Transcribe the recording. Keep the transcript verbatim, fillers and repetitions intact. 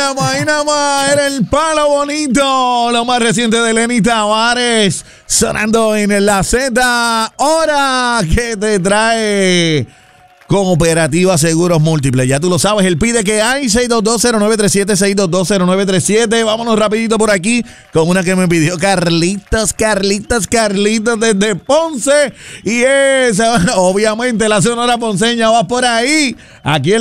nada más, ahí nada más. Era el palo bonito. Lo más reciente de Lenny Tavares. Sonando en la Z. Hora que te trae Cooperativa Seguros Múltiples. Ya tú lo sabes, el pide que hay. seis dos dos cero nueve tres siete, seis dos dos cero nueve tres siete. Vámonos rapidito por aquí con una que me pidió Carlitos, Carlitos, Carlitos desde Ponce. Y esa, obviamente, la Sonora Ponceña va por ahí. Aquí en